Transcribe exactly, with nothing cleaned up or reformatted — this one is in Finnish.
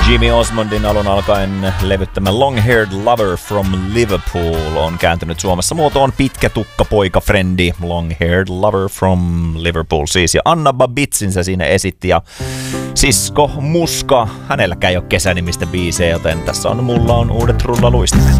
Jimmy Osmondin alun alkaen levyttämä Long-Haired Lover from Liverpool on kääntynyt Suomessa muotoon pitkä tukka poika frendi. Long-Haired Lover from Liverpool siis. Ja Anna Babitsin se siinä esitti ja sisko Muska, hänelläkään ei ole kesänimistä biisejä, joten tässä on Mulla on uudet rullaluistimet.